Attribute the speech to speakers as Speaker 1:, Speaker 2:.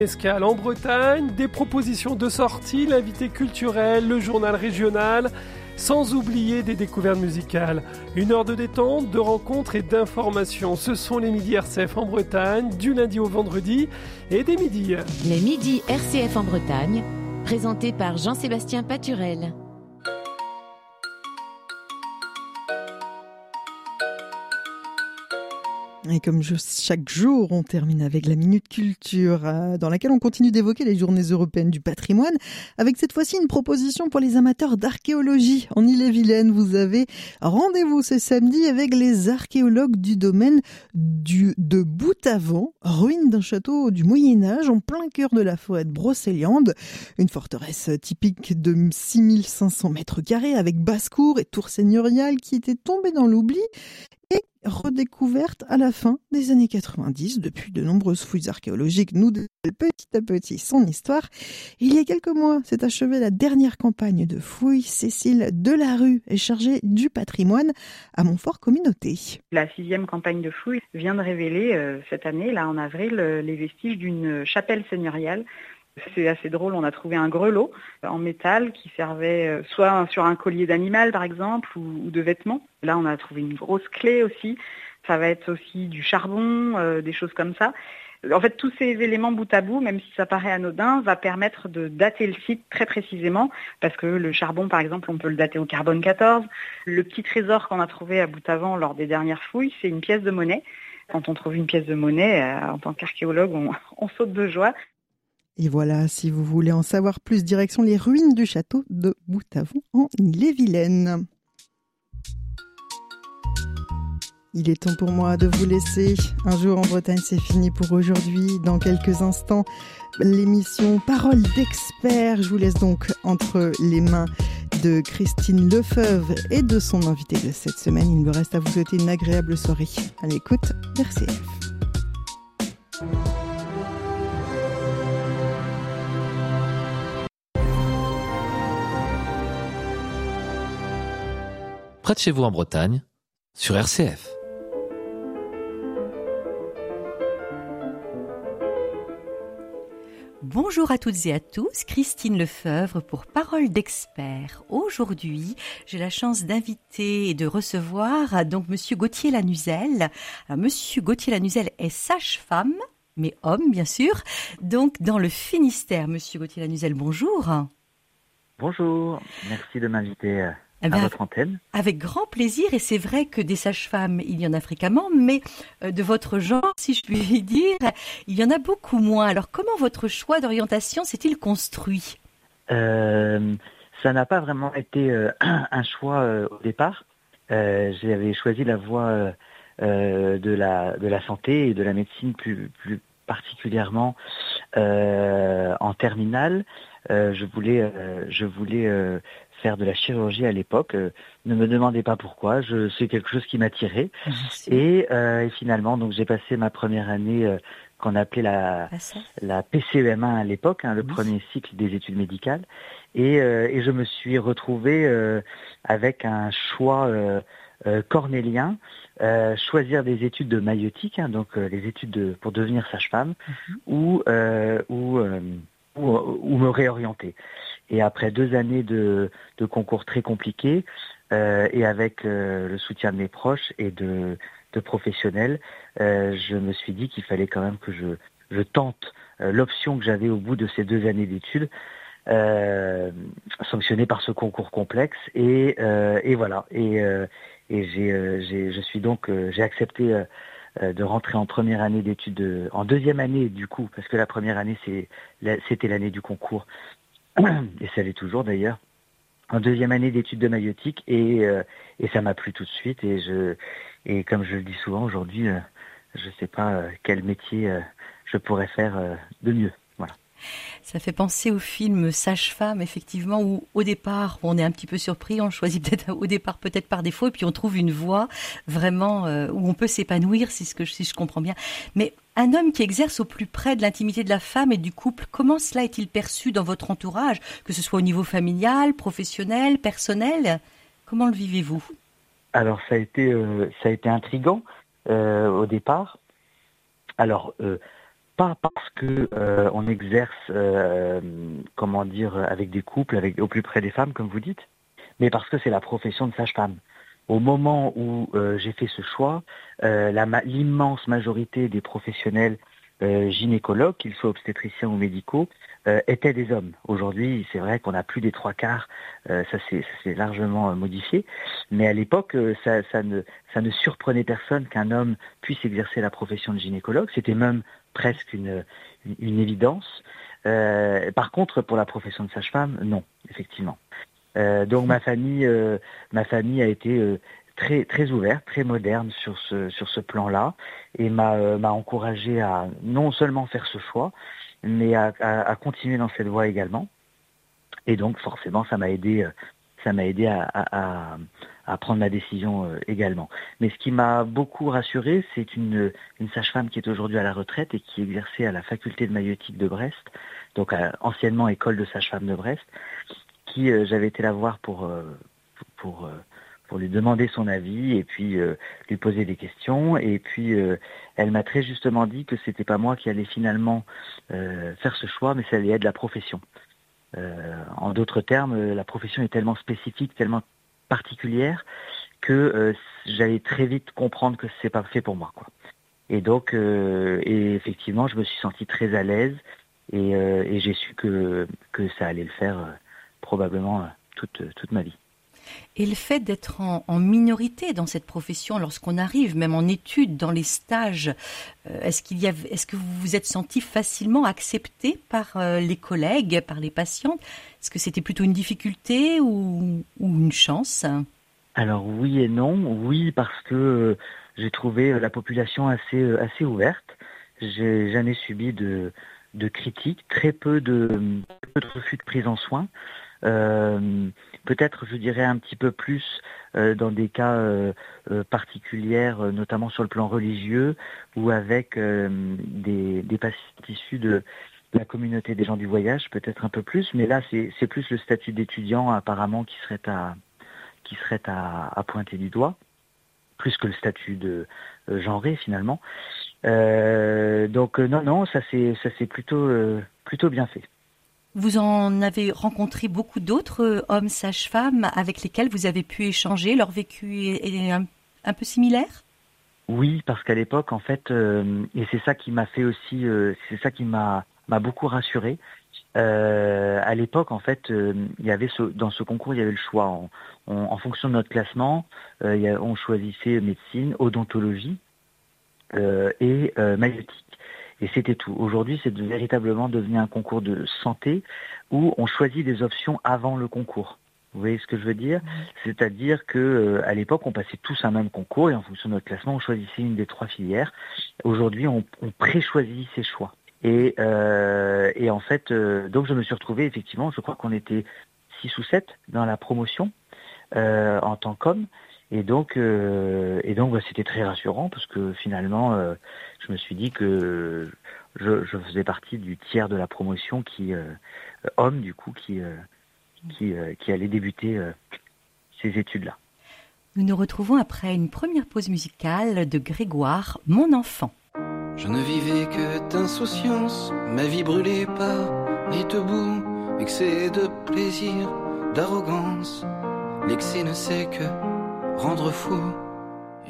Speaker 1: Escale en Bretagne, des propositions de sortie, l'invité culturel, le journal régional, sans oublier des découvertes musicales. 1 heure de détente, de rencontres et d'informations. Ce sont les midis RCF en Bretagne, du lundi au vendredi et des midis.
Speaker 2: Les midis RCF en Bretagne, présentés par Jean-Sébastien Paturel.
Speaker 3: Et comme chaque jour, on termine avec la Minute Culture, dans laquelle on continue d'évoquer les journées européennes du patrimoine, avec cette fois-ci une proposition pour les amateurs d'archéologie. En Ille-et-Vilaine, vous avez rendez-vous ce samedi avec les archéologues du domaine de Boutavant, ruine d'un château du Moyen-Âge en plein cœur de la forêt de Brocéliande. Une forteresse typique de 6500 mètres carrés avec basse-cour et tour seigneuriale qui était tombée dans l'oubli et redécouverte à la fin des années 90. Depuis de nombreuses fouilles archéologiques nous dévoilent petit à petit son histoire. Il y a quelques mois s'est achevée la dernière campagne de fouilles. Cécile Delarue est chargée du patrimoine à Montfort Communauté.
Speaker 4: La 6e campagne de fouilles vient de révéler cette année, là en avril, les vestiges d'une chapelle seigneuriale. C'est assez drôle, on a trouvé un grelot en métal qui servait soit sur un collier d'animal par exemple ou de vêtements. Là on a trouvé une grosse clé aussi, ça va être aussi du charbon, des choses comme ça. En fait tous ces éléments bout à bout, même si ça paraît anodin, va permettre de dater le site très précisément parce que le charbon par exemple on peut le dater au carbone 14. Le petit trésor qu'on a trouvé à Boutavant lors des dernières fouilles, c'est une pièce de monnaie. Quand on trouve une pièce de monnaie, en tant qu'archéologue, on saute de joie.
Speaker 3: Et voilà, si vous voulez en savoir plus, direction les ruines du château de Boutavant en Ille-et-Vilaine. Il est temps pour moi de vous laisser. Un jour en Bretagne, c'est fini pour aujourd'hui. Dans quelques instants, l'émission Parole d'expert. Je vous laisse donc entre les mains de Christine Lefebvre et de son invité de cette semaine. Il me reste à vous souhaiter une agréable soirée à l'écoute d'RCF.
Speaker 5: Près de chez vous en Bretagne, sur RCF.
Speaker 6: Bonjour à toutes et à tous, Christine Lefebvre pour Parole d'expert. Aujourd'hui, j'ai la chance d'inviter et de recevoir donc Monsieur Gauthier Lanuzel. Alors, Monsieur Gauthier Lanuzel est sage-femme, mais homme bien sûr, donc dans le Finistère. Monsieur Gauthier Lanuzel, bonjour.
Speaker 7: Bonjour, merci de m'inviter à votre antenne.
Speaker 6: Avec grand plaisir, et c'est vrai que des sages-femmes, il y en a fréquemment, mais de votre genre, si je puis dire, il y en a beaucoup moins. Alors comment votre choix d'orientation s'est-il construit ?
Speaker 7: Ça n'a pas vraiment été un choix au départ. J'avais choisi la voie de la santé et de la médecine plus particulièrement en terminale. Je voulais faire de la chirurgie à l'époque. Ne me demandez pas pourquoi. C'est quelque chose qui m'attirait. Et finalement, donc j'ai passé ma première année qu'on appelait la PCEM1 à l'époque, le premier cycle des études médicales. Et je me suis retrouvé avec un choix cornélien, choisir des études de maïeutique, donc les études pour devenir sage-femme, ou me réorienter. Et après 2 années de concours très compliqués, et avec le soutien de mes proches et de professionnels, je me suis dit qu'il fallait quand même que je tente l'option que j'avais au bout de ces 2 années d'études, sanctionnée par ce concours complexe. Et voilà. Et j'ai accepté de rentrer en première année d'études, en 2e année du coup, parce que la première année c'était l'année du concours, et ça l'est toujours d'ailleurs, en 2e année d'études de maïeutique, et ça m'a plu tout de suite, et comme je le dis souvent aujourd'hui, je sais pas quel métier je pourrais faire de mieux. Voilà.
Speaker 6: Ça fait penser au film Sage-femme, effectivement, où au départ, on est un petit peu surpris, on choisit peut-être par défaut, et puis on trouve une voie vraiment où on peut s'épanouir, si je comprends bien. Mais un homme qui exerce au plus près de l'intimité de la femme et du couple, comment cela est-il perçu dans votre entourage, que ce soit au niveau familial, professionnel, personnel ? Comment le vivez-vous ?
Speaker 7: Alors ça a été intriguant au départ. Alors pas parce que on exerce, avec des couples, au plus près des femmes, comme vous dites, mais parce que c'est la profession de sage-femme. Au moment où j'ai fait ce choix, l'immense majorité des professionnels gynécologues, qu'ils soient obstétriciens ou médicaux, étaient des hommes. Aujourd'hui, c'est vrai qu'on a plus des 3/4, ça s'est largement modifié, mais à l'époque, ça ne surprenait personne qu'un homme puisse exercer la profession de gynécologue. C'était même presque une évidence. Par contre, pour la profession de sage-femme, non, effectivement. Donc ma famille a été très très ouverte, très moderne sur ce plan-là, et m'a encouragé à non seulement faire ce choix, mais à continuer dans cette voie également. Et donc forcément ça m'a aidé à prendre ma décision également. Mais ce qui m'a beaucoup rassuré, c'est une sage-femme qui est aujourd'hui à la retraite et qui exerçait à la faculté de maïeutique de Brest, donc anciennement école de sage-femme de Brest, qui j'avais été la voir pour lui demander son avis et puis lui poser des questions. Et puis elle m'a très justement dit que c'était pas moi qui allais finalement faire ce choix, mais ça allait être la profession. En d'autres termes, la profession est tellement spécifique, tellement particulière que j'allais très vite comprendre que c'est pas fait pour moi, quoi. Et donc, et effectivement, je me suis senti très à l'aise et j'ai su que ça allait le faire probablement toute ma vie.
Speaker 6: Et le fait d'être en minorité dans cette profession, lorsqu'on arrive, même en études, dans les stages, est-ce que vous vous êtes senti facilement accepté par les collègues, par les patientes? Est-ce que c'était plutôt une difficulté ou une chance?
Speaker 7: Alors oui et non. Oui, parce que j'ai trouvé la population assez ouverte. J'ai jamais subi de critiques, très peu de refus de prise en soin. Peut-être, je dirais, un petit peu plus dans des cas particuliers, notamment sur le plan religieux, ou avec des patients issus de la communauté des gens du voyage, peut-être un peu plus. Mais là, c'est plus le statut d'étudiant apparemment qui serait à pointer du doigt, plus que le statut de genré finalement. Donc non, ça c'est plutôt bien fait.
Speaker 6: Vous en avez rencontré beaucoup d'autres hommes sages-femmes avec lesquels vous avez pu échanger. Leur vécu est un peu similaire?
Speaker 7: Oui, parce qu'à l'époque, en fait, et c'est ça qui m'a fait aussi, c'est ça qui m'a beaucoup rassuré. À l'époque, en fait, il y avait dans ce concours, il y avait le choix. En fonction de notre classement, on choisissait médecine, odontologie et maïeutique. Et c'était tout. Aujourd'hui, c'est véritablement devenu un concours de santé où on choisit des options avant le concours. Vous voyez ce que je veux dire? C'est-à-dire que à l'époque, on passait tous un même concours et en fonction de notre classement, on choisissait une des 3 filières. Aujourd'hui, on pré-choisit ses choix. Et en fait, donc je me suis retrouvé effectivement, je crois qu'on était 6 ou 7 dans la promotion en tant qu'homme. Et donc c'était très rassurant parce que finalement, je me suis dit que je faisais partie du tiers de la promotion qui homme du coup qui allait débuter ces études-là.
Speaker 6: Nous nous retrouvons après une première pause musicale de Grégoire, Mon enfant.
Speaker 8: Je ne vivais que d'insouciance, ma vie brûlée par les debout, excès de plaisir, d'arrogance. L'excès ne sait que rendre fou.